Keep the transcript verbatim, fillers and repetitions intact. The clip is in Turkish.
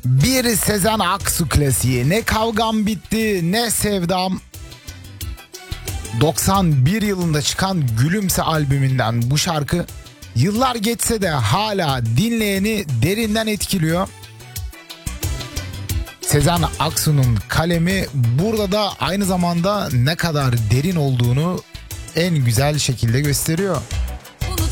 Bir Sezen Aksu klasiği. Ne kavgam bitti ne sevdam. doksan bir yılında çıkan Gülümse albümünden bu şarkı yıllar geçse de hala dinleyeni derinden etkiliyor. Sezen Aksu'nun kalemi burada da aynı zamanda ne kadar derin olduğunu en güzel şekilde gösteriyor.